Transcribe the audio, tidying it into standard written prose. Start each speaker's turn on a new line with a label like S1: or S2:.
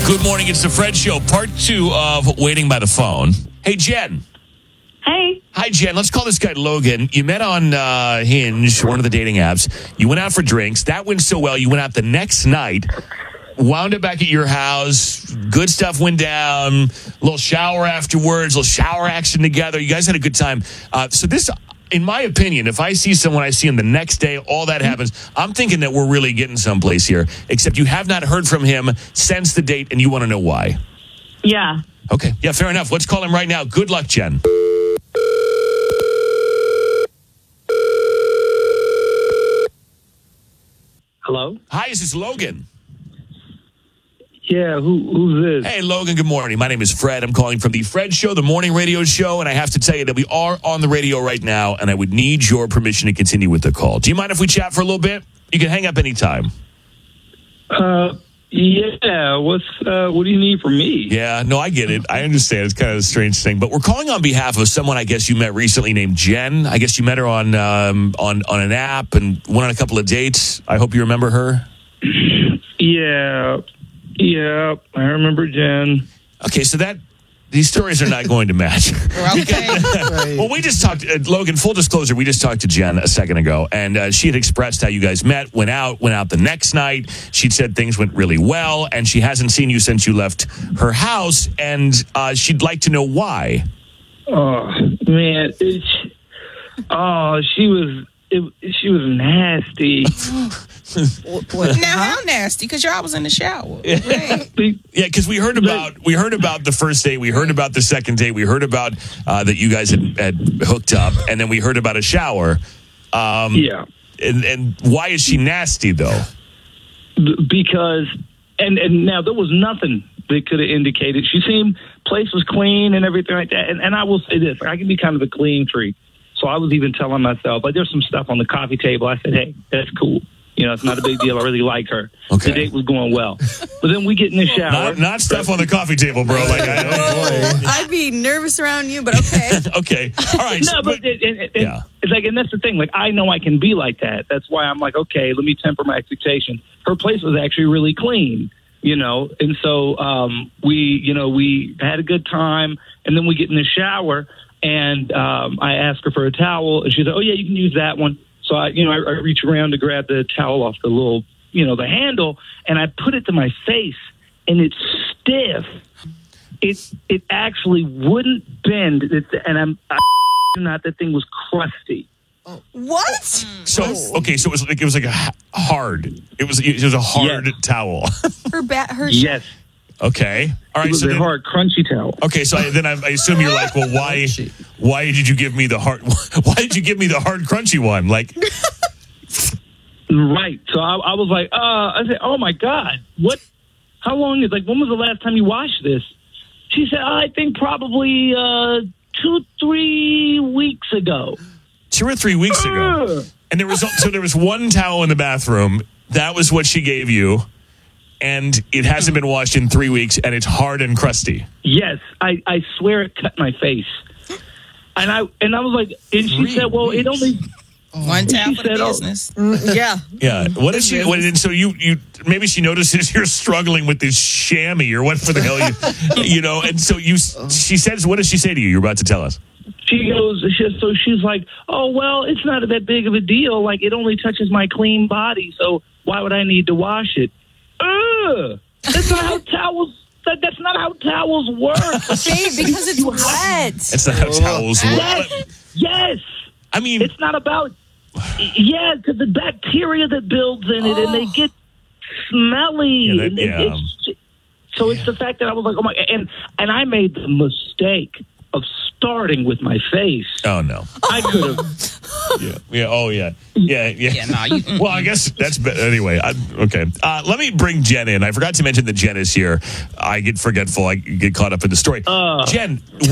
S1: Good morning. It's the Fred Show, part 2 of Waiting by the Phone. Hey, Jen.
S2: Hey.
S1: Hi, Jen. Let's call this guy Logan. You met on Hinge, one of the dating apps. You went out for drinks. That went so well. You went out the next night, wound up back at your house. Good stuff went down. A little shower afterwards, a little shower action together. You guys had a good time. So this, in my opinion, if I see someone, I see him the next day, all that happens, I'm thinking that we're really getting someplace here, except you have not heard from him since the date, and you want to know why.
S2: Yeah.
S1: Okay. Yeah, fair enough. Let's call him right now. Good luck, Jen.
S3: Hello?
S1: Hi, this is Logan.
S3: Yeah, who's this?
S1: Hey, Logan, good morning. My name is Fred. I'm calling from the Fred Show, the morning radio show, and I have to tell you that we are on the radio right now, and I would need your permission to continue with the call. Do you mind if we chat for a little bit? You can hang up anytime.
S3: Yeah, what do you need from me?
S1: Yeah, no, I get it. I understand. It's kind of a strange thing, but we're calling on behalf of someone I guess you met recently named Jen. I guess you met her on an app and went on a couple of dates. I hope you remember her.
S3: Yeah, I remember Jen.
S1: Okay, so these stories are not going to match.
S4: Okay.
S1: Well, we just talked, Logan, full disclosure, we just talked to Jen a second ago, and she had expressed how you guys met, went out the next night. She'd said things went really well, and she hasn't seen you since you left her house, and she'd like to know why.
S3: Oh, man. She was nasty.
S4: Now, how nasty? Because y'all was in the shower. Right?
S1: Yeah, because we heard about the first date, we heard about the second date, we heard about that you guys had hooked up, and then we heard about a shower.
S3: Yeah.
S1: And why is she nasty though?
S3: Because and now there was nothing that could have indicated. She seemed place was clean and everything like that. And I will say this, I can be kind of a clean freak. So I was even telling myself, like, there's some stuff on the coffee table. I said, hey, that's cool. You know, it's not a big deal. I really like her.
S1: Okay.
S3: The date was going well. But then we get in the shower.
S1: Not stuff on the coffee table, bro. Like,
S5: I'd be nervous around you, but okay.
S1: Okay. All right.
S3: No, but
S1: yeah.
S3: It's like, and that's the thing. Like, I know I can be like that. That's why I'm like, okay, let me temper my expectation. Her place was actually really clean, you know, and so we had a good time, and then we get in the shower, and I asked her for a towel, and she said, oh yeah, you can use that one. So I reach around to grab the towel off the little, the handle, and I put it to my face, and it's stiff. It actually wouldn't bend, that thing was crusty.
S5: What?
S1: So okay, so it was like a hard. It was a hard towel.
S5: Her.
S3: Yes.
S1: Okay. All right.
S3: It was a hard, crunchy towel.
S1: Okay. So I assume you're like, well, why did you give me the hard? Why did you give me the hard, crunchy one? Like,
S3: right. So I was like, I said, oh my God, what? How long is when was the last time you washed this? She said, I think probably 2-3 weeks ago.
S1: 2 or 3 weeks ago. And there was one towel in the bathroom. That was what she gave you. And it hasn't been washed in 3 weeks, and it's hard and crusty.
S3: Yes, I swear it cut my face. And I was like, and she said, well, it only
S4: one towel for the business.
S5: Yeah.
S1: Yeah. What is she? So you maybe she notices you're struggling with this chamois or what for the hell and so she says, what does she say to you? You're about to tell us.
S3: She's like, oh well, it's not that big of a deal. Like it only touches my clean body, so why would I need to wash it? That's not how towels. That's not how towels work.
S5: Babe, because it's wet.
S1: That's not how towels work.
S3: Yes.
S1: I mean,
S3: it's not about. Yeah, because the bacteria that builds in it, and they get smelly. So it's the fact that I was like, oh my, and I made the mistake of starting with my face.
S1: Oh no,
S3: I could have.
S1: Yeah. Oh yeah. Well, I guess that's anyway. Okay. Let me bring Jen in. I forgot to mention that Jen is here. I get forgetful. I get caught up in the story. Jen.